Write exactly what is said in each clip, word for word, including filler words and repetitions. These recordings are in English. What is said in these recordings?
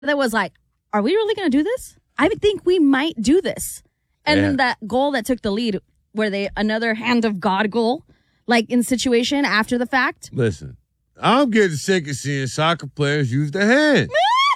that was like, are we really going to do this? I think we might do this. And yeah. then that goal that took the lead, where they another hand of God goal, like in situation after the fact. Listen, I'm getting sick of seeing soccer players use their hands.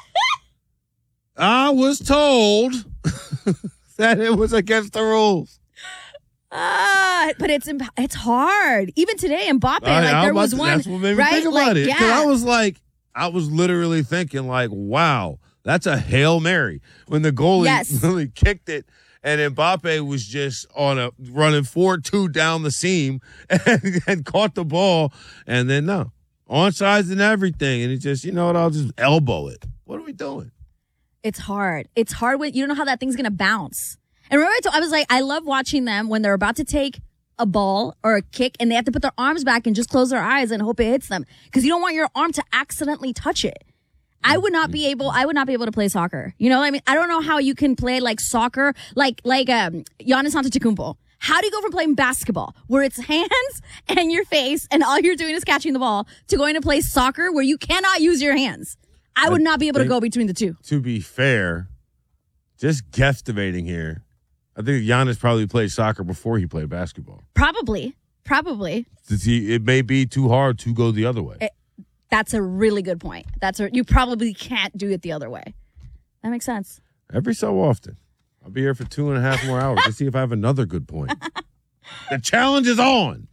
I was told that it was against the rules. Ah, uh, but it's it's hard. Even today, Mbappe, I, like I there was to, one. That's what made me right? think about like, it. Yeah. Because I was like, I was literally thinking, like, wow, that's a Hail Mary. When the goalie yes. really kicked it, and Mbappe was just on a running four two down the seam and, and caught the ball, and then no, onsides and everything, and it just, you know what? I'll just elbow it. What are we doing? It's hard. It's hard when you don't know how that thing's gonna bounce. And remember, I, told, I was like, I love watching them when they're about to take a ball or a kick, and they have to put their arms back and just close their eyes and hope it hits them, because you don't want your arm to accidentally touch it. I would not be able. I would not be able to play soccer. You know what I mean? I don't know how you can play like soccer, like like um, Giannis Antetokounmpo. How do you go from playing basketball, where it's hands and your face, and all you're doing is catching the ball, to going to play soccer, where you cannot use your hands? I would not be able to go between the two. To be fair, just guesstimating here, I think Giannis probably played soccer before he played basketball. Probably, probably. He, it may be too hard to go the other way. It, That's a really good point. That's a, you probably can't do it the other way. That makes sense. Every so often. I'll be here for two and a half more hours to see if I have another good point. The challenge is on.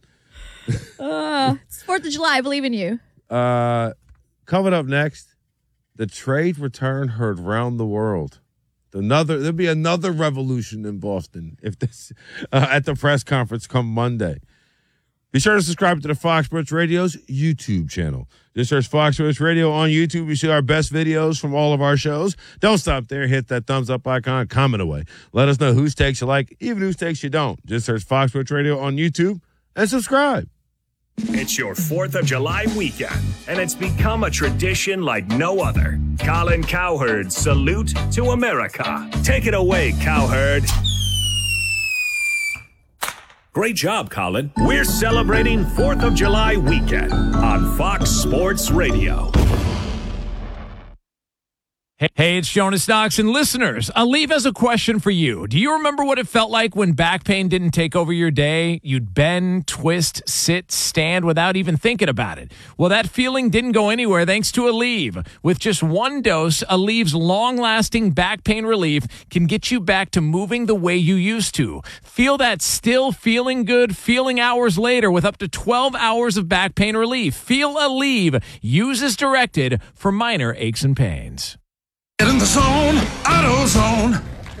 uh, it's fourth of July. I believe in you. Uh, coming up next, the trade return heard round the world. Another There'll be another revolution in Boston if this uh, at the press conference come Monday. Be sure to subscribe to the Fox Sports Radio's YouTube channel. Just search Fox Sports Radio on YouTube. You see our best videos from all of our shows. Don't stop there. Hit that thumbs up icon. Comment away. Let us know whose takes you like, even whose takes you don't. Just search Fox Sports Radio on YouTube and subscribe. It's your fourth of July weekend, and it's become a tradition like no other. Colin Cowherd's Salute to America. Take it away, Cowherd. Great job, Colin. We're celebrating fourth of July weekend on Fox Sports Radio. Hey, it's Jonas Knox, and listeners, Aleve has a question for you. Do you remember what it felt like when back pain didn't take over your day? You'd bend, twist, sit, stand without even thinking about it. Well, that feeling didn't go anywhere thanks to Aleve. With just one dose, Aleve's long-lasting back pain relief can get you back to moving the way you used to. Feel that still feeling good feeling hours later with up to twelve hours of back pain relief. Feel Aleve. Use as directed for minor aches and pains. Get in the zone, AutoZone.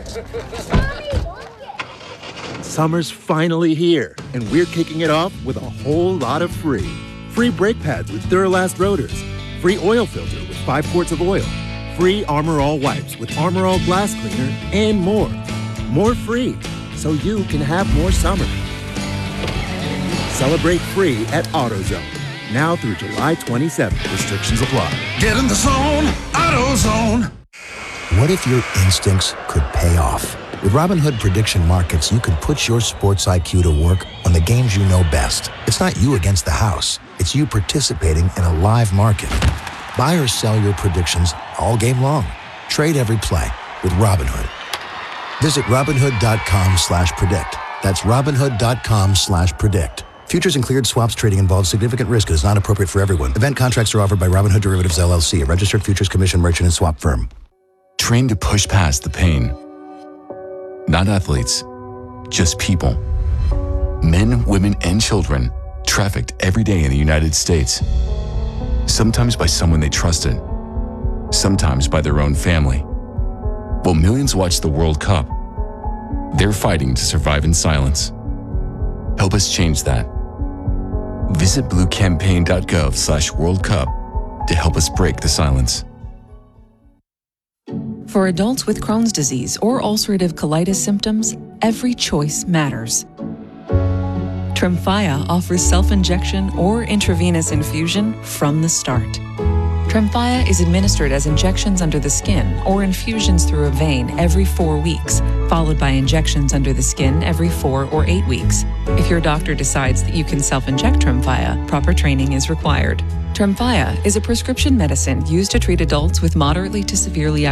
Summer's finally here, and we're kicking it off with a whole lot of free. Free brake pads with Duralast rotors. Free oil filter with five quarts of oil. Free Armor All wipes with Armor All glass cleaner, and more. More free, so you can have more summer. Celebrate free at AutoZone. Now through July twenty-seventh. Restrictions apply. Get in the zone, AutoZone. What if your instincts could pay off? With Robinhood Prediction Markets, you could put your sports I Q to work on the games you know best. It's not you against the house. It's you participating in a live market. Buy or sell your predictions all game long. Trade every play with Robinhood. Visit Robinhood.com slash predict. That's Robinhood.com slash predict. Futures and cleared swaps trading involves significant risk and is not appropriate for everyone. Event contracts are offered by Robinhood Derivatives, L L C, a registered futures commission merchant and swap firm. Train to push past the pain. Not athletes, just people. Men, women, and children trafficked every day in the United States. Sometimes by someone they trusted. Sometimes by their own family. While millions watch the World Cup, they're fighting to survive in silence. Help us change that. Visit bluecampaign.gov slash World Cup to help us break the silence. For adults with Crohn's disease or ulcerative colitis symptoms, every choice matters. Tremfya offers self-injection or intravenous infusion from the start. Tremfya is administered as injections under the skin or infusions through a vein every four weeks, followed by injections under the skin every four or eight weeks. If your doctor decides that you can self-inject Tremfya, proper training is required. Tremfya is a prescription medicine used to treat adults with moderately to severely